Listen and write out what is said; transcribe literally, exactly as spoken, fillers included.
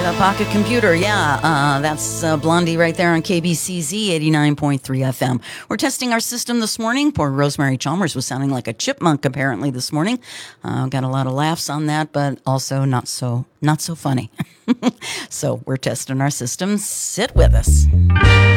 The Pocket Computer, yeah. Uh, that's uh, Blondie right there on K B C Z eighty-nine point three F M. We're testing our system this morning. Poor Rosemary Chalmers was sounding like a chipmunk apparently this morning. Uh, got a lot of laughs on that, but also not so not so funny. So we're testing our system. Sit with us.